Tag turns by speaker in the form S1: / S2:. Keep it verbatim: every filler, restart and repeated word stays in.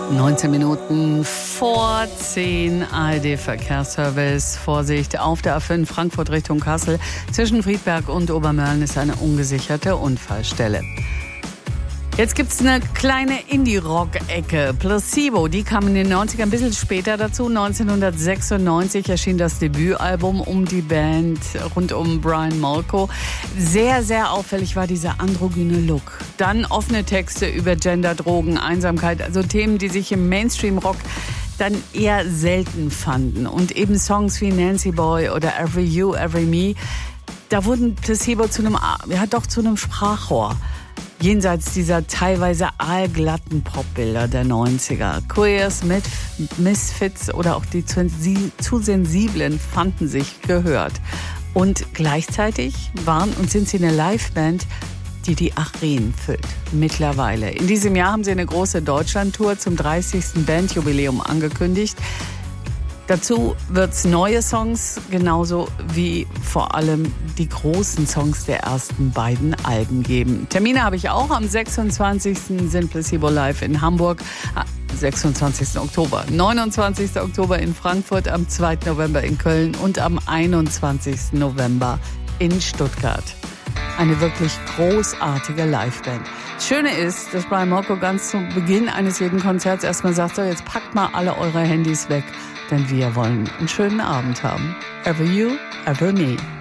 S1: neunzehn Minuten vor zehn, A R D-Verkehrsservice. Vorsicht, auf der A fünf Frankfurt Richtung Kassel. Zwischen Friedberg und Obermörlen ist eine ungesicherte Unfallstelle. Jetzt gibt's eine kleine Indie-Rock-Ecke. Placebo, die kam in den neunzigern ein bisschen später dazu. neunzehnhundertsechsundneunzig erschien das Debütalbum um die Band rund um Brian Molko. Sehr, sehr auffällig war dieser androgyne Look. Dann offene Texte über Gender, Drogen, Einsamkeit, also Themen, die sich im Mainstream-Rock dann eher selten fanden. Und eben Songs wie Nancy Boy oder Every You, Every Me, da wurden Placebo zu einem, ja doch zu einem Sprachrohr. Jenseits dieser teilweise aalglatten Popbilder der neunziger. Queers, Misfits oder auch die zu, zu sensiblen fanden sich gehört. Und gleichzeitig waren und sind sie eine Liveband, die die Arenen füllt. Mittlerweile. In diesem Jahr haben sie eine große Deutschlandtour zum dreißigsten Bandjubiläum angekündigt. Dazu wird es neue Songs, genauso wie vor allem die großen Songs der ersten beiden Alben geben. Termine habe ich auch. Am sechsundzwanzigsten sind Placebo live in Hamburg, sechsundzwanzigsten Oktober, neunundzwanzigsten Oktober in Frankfurt, am zweiten November in Köln und am einundzwanzigsten November in Stuttgart. Eine wirklich großartige Liveband. Das Schöne ist, dass Brian Molko ganz zu Beginn eines jeden Konzerts erstmal sagt, so, jetzt packt mal alle eure Handys weg, denn wir wollen einen schönen Abend haben. Ever you, ever me.